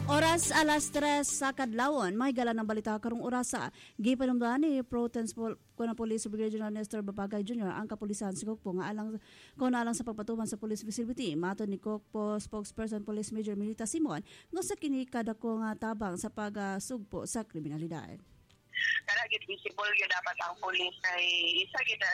Oras alas 3 sa kadlawon, may gala ng balita karong orasa. Gipanumdaan ni Pro-Tense Police Brigadier General Nestor Babagay Jr. ang kapulisan sa Kokpo nga alang sa pagpatuman sa police visibility. Mato ni Kokpo spokesperson Police Major Milita Simon nga sa kini kadako nga tabang sa pagsugpo sa kriminalidad. Karagit visible yun dapat ang police ay isa gina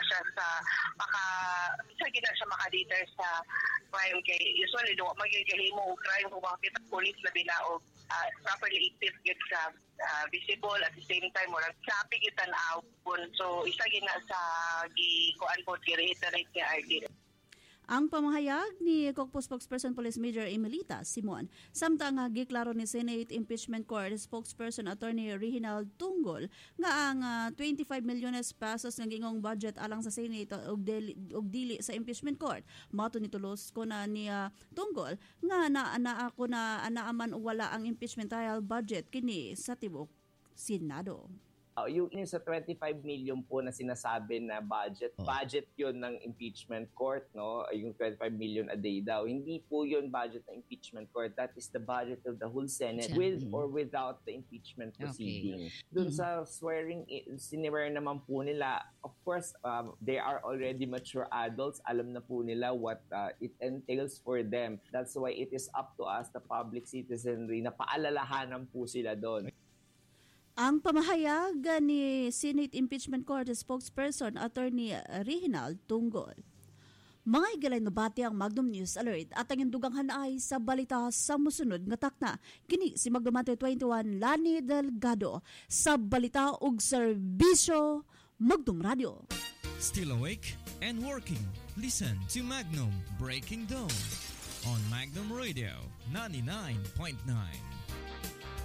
siya maka-deter sa crime kay usually do magigilimo og crime kung bakit ang police labi na og properly active yun sa visible at the same time wala sapi kita na so isa gina sa gikuan po reiterate ni RD. Ang pamahayag ni Kokpo spokesperson Police Major Emilita Simon. Samtang giklaro ni Senate Impeachment Court spokesperson Attorney Reginald Tunggol nga ang 25 milyones pesos ng gingong budget alang sa Senate og dili sa Impeachment Court. Mato ni tulos ko na ni Tunggol nga anaaman wala ang impeachment trial budget kini sa tibok Senado. Yung sa 25 million po na sinasabi na budget yun ng impeachment court, no? Yung 25 million a day daw. Hindi po yun budget ng impeachment court. That is the budget of the whole Senate with or without the impeachment proceeding. Doon sa swearing, siniwer naman po nila, of course, they are already mature adults. Alam na po nila what it entails for them. That's why it is up to us, the public citizenry, na paalalahanan po sila doon. Ang pamahayag ni Senate Impeachment Court spokesperson Attorney Reginald Tunggol. Mga igalay na bati ang Magnum News Alert at ang induganghan ay sa balita sa musunod nga takna. Kini si Magnum 21 Lani Delgado sa balita ug serbisyo Magnum Radio. Still awake and working? Listen to Magnum Breaking Dawn on Magnum Radio 99.9.